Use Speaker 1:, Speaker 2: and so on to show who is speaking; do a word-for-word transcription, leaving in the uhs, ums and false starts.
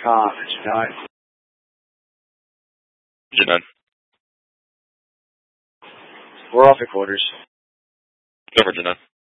Speaker 1: com. Tonight.
Speaker 2: Janine.
Speaker 1: We're off at quarters.
Speaker 2: Over, Janine.